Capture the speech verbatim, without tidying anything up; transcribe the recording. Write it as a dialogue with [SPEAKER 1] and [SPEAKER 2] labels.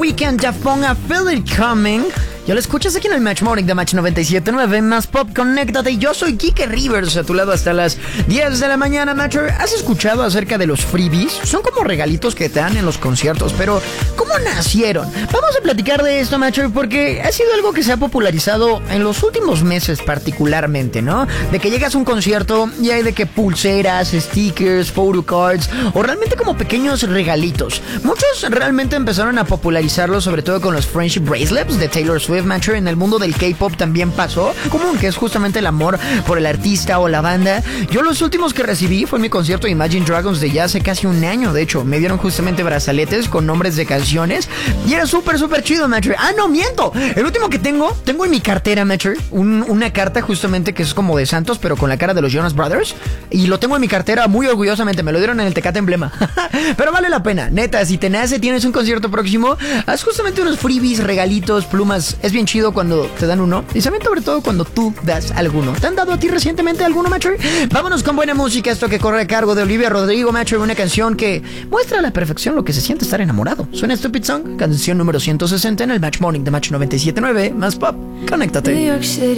[SPEAKER 1] Weeknd, Daft Punk, I Feel It Coming. Ya lo escuchas aquí en el Match Morning de Match noventa y siete punto nueve, más pop, conéctate. Yo soy Kike Rivers, a tu lado hasta las diez de la mañana, Matcher. ¿Has escuchado acerca de los freebies? Son como regalitos que te dan en los conciertos, pero ¿cómo nacieron? Vamos a platicar de esto, Matcher, porque ha sido algo que se ha popularizado en los últimos meses particularmente, ¿no? De que llegas a un concierto y hay de que pulseras, stickers, photocards, o realmente como pequeños regalitos. Muchos realmente empezaron a popularizarlo, sobre todo con los Friendship Bracelets de Taylor Swift. Matcher, en el mundo del K-pop también pasó, como que es justamente el amor por el artista o la banda. Yo los últimos que recibí fue en mi concierto de Imagine Dragons de ya hace casi un año. De hecho, me dieron justamente brazaletes con nombres de canciones y era súper, súper chido, Matcher. Ah, no, miento. El último que tengo, tengo en mi cartera, Matcher, un, una carta justamente que es como de Santos, pero con la cara de los Jonas Brothers. Y lo tengo en mi cartera muy orgullosamente. Me lo dieron en el Tecate Emblema. Pero vale la pena, neta. Si te nace, tienes un concierto próximo, haz justamente unos freebies, regalitos, plumas. Es bien chido cuando te dan uno, y también sobre todo cuando tú das alguno. ¿Te han dado a ti recientemente alguno, Matcher? Vámonos con buena música, esto que corre a cargo de Olivia Rodrigo, Matcher, una canción que muestra a la perfección lo que se siente estar enamorado. Suena Stupid Song, canción número ciento sesenta en el Match Morning de Match noventa y siete punto nueve, más pop, conéctate.